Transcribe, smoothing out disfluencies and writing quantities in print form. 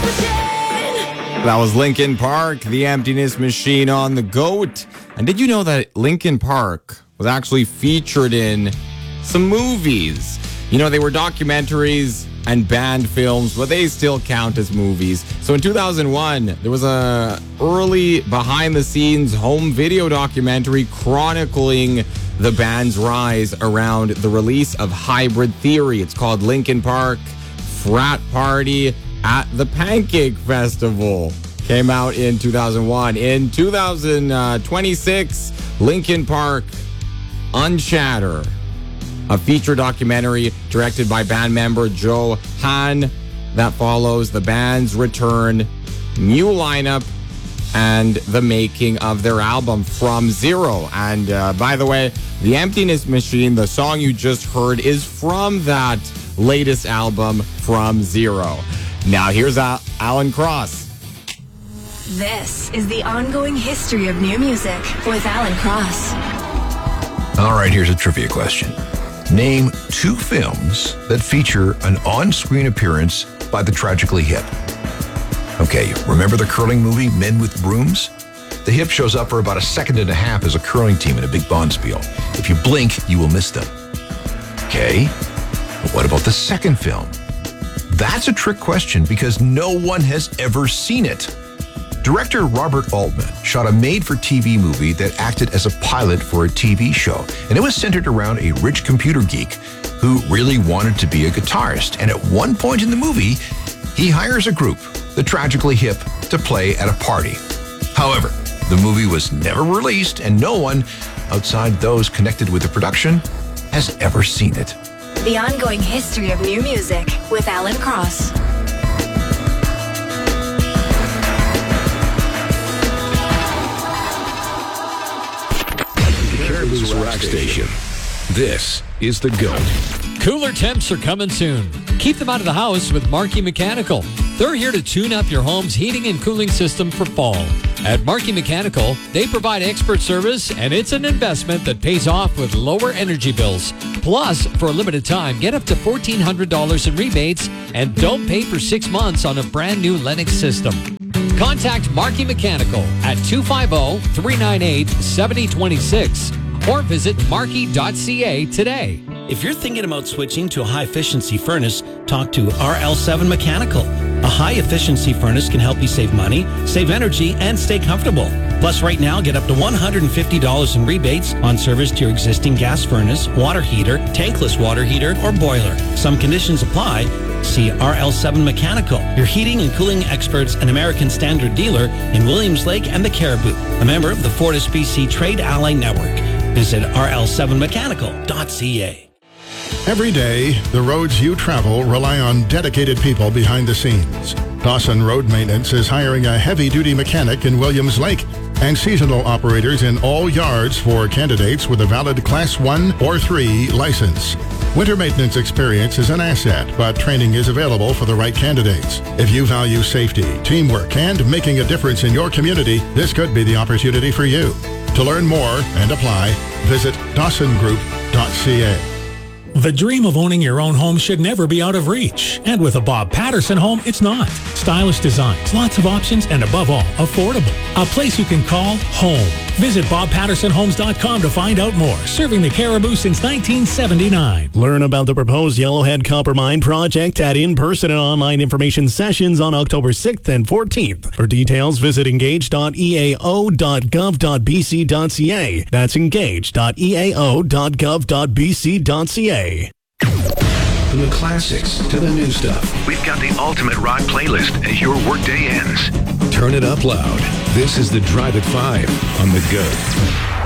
That was Linkin Park, The Emptiness Machine on the GOAT. And did you know that Linkin Park was actually featured in some movies? You know, they were documentaries and band films, but they still count as movies. So in 2001, there was a early behind-the-scenes home video documentary chronicling the band's rise around the release of Hybrid Theory. It's called Linkin Park Frat Party at the Pancake Festival. Came out in 2001. In 2026, Linkin Park Unshatter, a feature documentary directed by band member Joe Hahn that follows the band's return, new lineup, and the making of their album From Zero. And by the way, The Emptiness Machine, the song you just heard, is from that latest album, From Zero. Now here's Alan Cross. This is the ongoing history of new music with Alan Cross. All right, here's a trivia question. Name 2 films that feature an on-screen appearance by the Tragically Hip. Okay, remember the curling movie Men with Brooms? The Hip shows up for about a second and a half as a curling team in a big Bonspiel. If you blink, you will miss them. Okay, but what about the second film? That's a trick question because no one has ever seen it. Director Robert Altman shot a made-for-TV movie that acted as a pilot for a TV show, and it was centered around a rich computer geek who really wanted to be a guitarist. And at one point in the movie, he hires a group, the Tragically Hip, to play at a party. However, the movie was never released, and no one, outside those connected with the production, has ever seen it. The ongoing history of new music with Alan Cross. Caribou's Rock Station. This is the GOAT. Cooler temps are coming soon. Keep them out of the house with Markey Mechanical. They're here to tune up your home's heating and cooling system for fall. At Markey Mechanical, they provide expert service, and it's an investment that pays off with lower energy bills. Plus, for a limited time, get up to $1,400 in rebates and don't pay for 6 months on a brand new Lennox system. Contact Markey Mechanical at 250-398-7026 or visit markey.ca today. If you're thinking about switching to a high-efficiency furnace, talk to RL7 Mechanical. A high-efficiency furnace can help you save money, save energy, and stay comfortable. Plus, right now, get up to $150 in rebates on service to your existing gas furnace, water heater, tankless water heater, or boiler. Some conditions apply. See RL7 Mechanical, your heating and cooling experts and American Standard dealer in Williams Lake and the Caribou, a member of the Fortis BC Trade Ally Network. Visit rl7mechanical.ca. Every day, the roads you travel rely on dedicated people behind the scenes. Dawson Road Maintenance is hiring a heavy-duty mechanic in Williams Lake and seasonal operators in all yards for candidates with a valid Class 1 or 3 license. Winter maintenance experience is an asset, but training is available for the right candidates. If you value safety, teamwork, and making a difference in your community, this could be the opportunity for you. To learn more and apply, visit dawsongroup.ca. The dream of owning your own home should never be out of reach. And with a Bob Patterson home, it's not. Stylish designs, lots of options, and above all, affordable. A place you can call home. Visit BobPattersonHomes.com to find out more. Serving the Caribou since 1979. Learn about the proposed Yellowhead Copper Mine project at in-person and online information sessions on October 6th and 14th. For details, visit engage.eao.gov.bc.ca. That's engage.eao.gov.bc.ca. From the classics to the new stuff, we've got the ultimate rock playlist as your workday ends. Turn it up loud. This is the Drive at 5 on the GOAT.